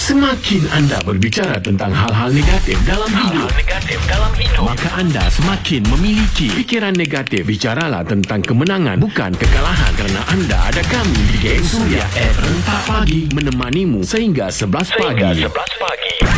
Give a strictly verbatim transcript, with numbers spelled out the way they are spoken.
Semakin anda berbicara tentang hal-hal negatif dalam hidup, Hal-hal negatif dalam hidup. maka anda semakin memiliki fikiran negatif. Bicaralah tentang kemenangan, bukan kekalahan, kerana anda ada kami di Geng Suria at Rentak Pagi menemanimu sehingga sebelas Sehingga pagi. sebelas pagi.